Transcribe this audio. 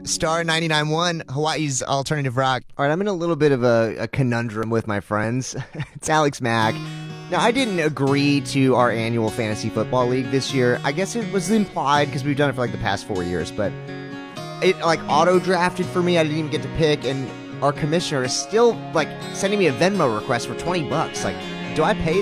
Star 99.1, Hawaii's alternative rock. All right, I'm in a little bit of a conundrum with my friends. It's Alex Mack. Now, I didn't agree to our annual fantasy football league this year. I guess it was implied because we've done it for like the past 4 years, but it like auto-drafted for me. I didn't even get to pick, and our commissioner is still like sending me a Venmo request for $20. Like, do I pay